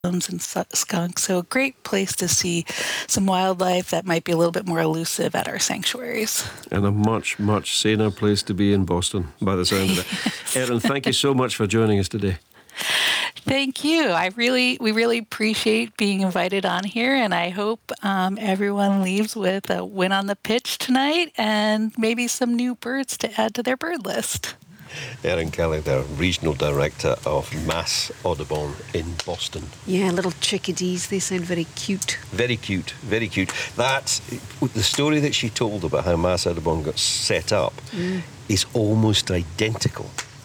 and skunks. So a great place to see some wildlife that might be a little bit more elusive at our sanctuaries. And a much, much saner place to be in Boston, by the sound of it. Yes. Erin, thank you so much for joining us today. Thank you. We really appreciate being invited on here, and I hope everyone leaves with a win on the pitch tonight and maybe some new birds to add to their bird list. Erin Kelly, the Regional Director of Mas Audubon in Boston. Yeah, little chickadees. They sound very cute. Very cute, very cute. That's the story that she told about how Mas Audubon got set up is almost identical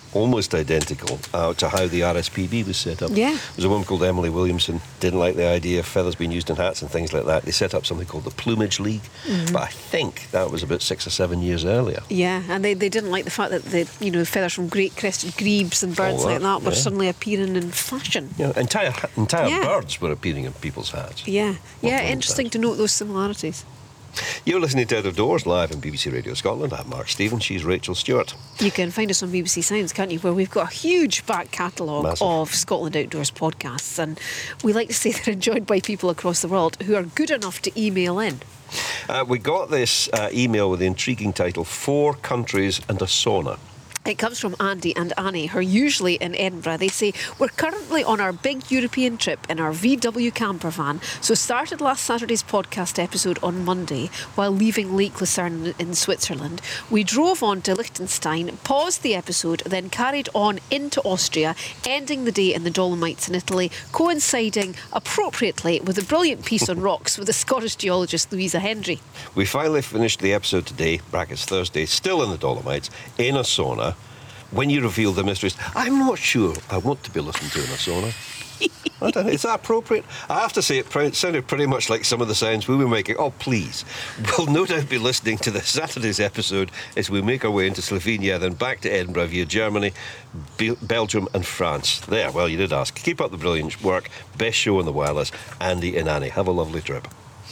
to how the RSPB was set up. Yeah. There's a woman called Emily Williamson, didn't like the idea of feathers being used in hats and things like that. They set up something called the Plumage League, but I think that was about 6 or 7 years earlier. Yeah, and they didn't like the fact that the feathers from great crested grebes and birds like that were suddenly appearing in fashion. Yeah, entire birds were appearing in people's hats. Yeah, interesting to note those similarities. You're listening to Out of Doors live on BBC Radio Scotland. I'm Mark Stephen. She's Rachel Stewart. You can find us on BBC Sounds, can't you, where we've got a huge back catalogue of Scotland Outdoors podcasts, and we like to say they're enjoyed by people across the world who are good enough to email in. We got this email with the intriguing title, 4 Countries and a Sauna. It comes from Andy and Annie, who are usually in Edinburgh. They say, we're currently on our big European trip in our VW camper van, so started last Saturday's podcast episode on Monday while leaving Lake Lucerne in Switzerland. We drove on to Liechtenstein, paused the episode, then carried on into Austria, ending the day in the Dolomites in Italy, coinciding appropriately with a brilliant piece on rocks with the Scottish geologist Louisa Hendry. We finally finished the episode today, brackets Thursday, still in the Dolomites, in a sauna. When you reveal the mysteries, I'm not sure I want to be listened to in a sauna. I don't know, is that appropriate? I have to say it sounded pretty much like some of the sounds we were making. Oh, please. We'll no doubt be listening to the Saturday's episode as we make our way into Slovenia, then back to Edinburgh via Germany, Belgium and France. There, well, you did ask. Keep up the brilliant work. Best show in the wireless. Andy and Annie. Have a lovely trip.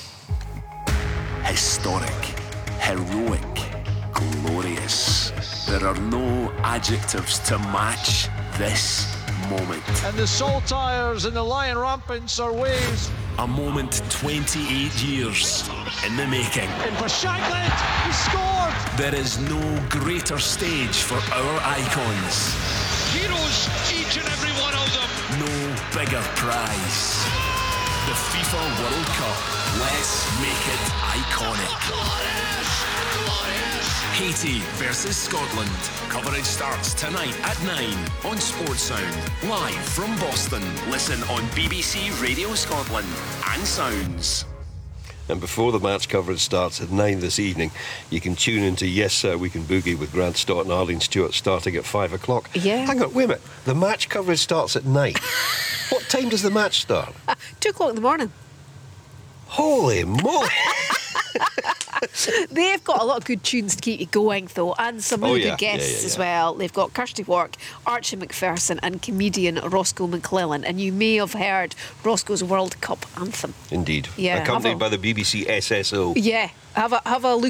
Historic, heroic, glorious. There are no adjectives to match this moment. And the saltires and the lion rampants are waves. A moment 28 years in the making. And for Shankland, he scored! There is no greater stage for our icons. Heroes, each and every one of them. No bigger prize. The FIFA World Cup. Let's make it iconic. Glorious! Haiti versus Scotland. Coverage starts tonight at 9 on Sports Sound. Live from Boston. Listen on BBC Radio Scotland and Sounds. And before the match coverage starts at 9 this evening, you can tune into Yes Sir We Can Boogie with Grant Stott and Arlene Stewart starting at 5 o'clock. Yeah. Hang on, wait a minute. The match coverage starts at 9. What time does the match start? 2 o'clock in the morning. Holy moly! They've got a lot of good tunes to keep you going, though, and some really good guests as well. They've got Kirsty Wark, Archie McPherson and comedian Roscoe McClellan, and you may have heard Roscoe's World Cup anthem. Indeed. Yeah, accompanied by the BBC SSO. Yeah, have a look